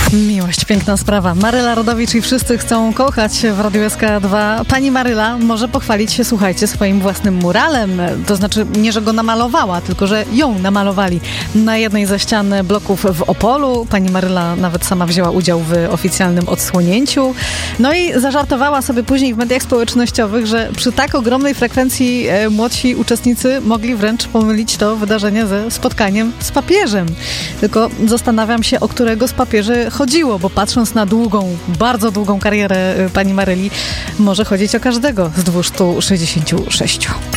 Miłość, piękna sprawa. Maryla Rodowicz i wszyscy chcą kochać w Radiu SK2. Pani Maryla może pochwalić się, słuchajcie, swoim własnym muralem. To znaczy nie, że go namalowała, tylko że ją namalowali na jednej ze ścian bloków w Opolu. Pani Maryla nawet sama wzięła udział w oficjalnym odsłonięciu. No i zażartowała sobie później w mediach społecznościowych, że przy tak ogromnej frekwencji młodsi uczestnicy mogli wręcz pomylić to wydarzenie ze spotkaniem z papieżem. Tylko zastanawiam się, o którego z papieży chodziło, bo patrząc na długą, bardzo długą karierę pani Maryli, może chodzić o każdego z 266.